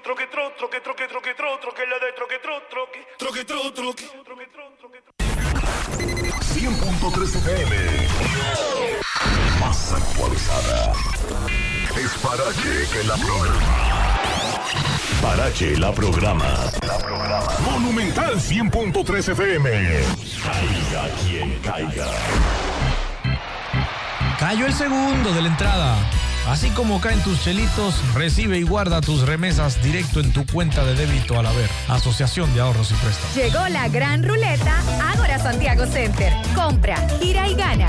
la de troque. 100.3 FM. Más actualizada. Es Parache que la programa. Parache la programa. Monumental 100.3 FM. Caiga quien caiga. Cayó el segundo de la entrada. Así como caen tus chelitos, recibe y guarda tus remesas directo en tu cuenta de débito al haber. Asociación de Ahorros y Préstamos. Llegó la gran ruleta Ágora Santiago Center. Compra, gira y gana